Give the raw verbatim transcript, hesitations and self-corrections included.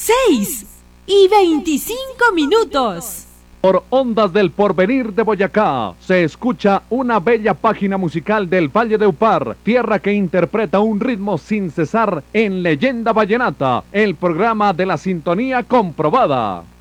seis y veinticinco minutos. Por Ondas del Porvenir de Boyacá, se escucha una bella página musical del Valle de Upar, tierra que interpreta un ritmo sin cesar en Leyenda Vallenata, el programa de la sintonía comprobada.